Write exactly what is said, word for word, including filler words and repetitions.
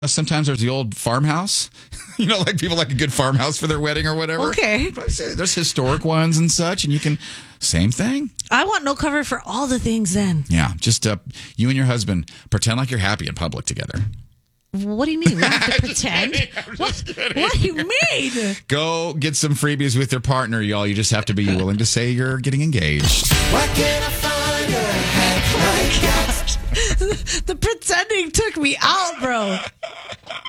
Sometimes there's the old farmhouse. You know, like people like a good farmhouse for their wedding or whatever. Okay. There's historic ones and such, and you can, same thing. I want no cover for all the things then. Yeah, just uh, you and your husband pretend like you're happy in public together. What do you mean? We have to pretend? What, what do you mean? Go get some freebies with your partner, y'all. You just have to be willing to say you're getting engaged. Why can't I find a hack like that? The pretending took me out, bro.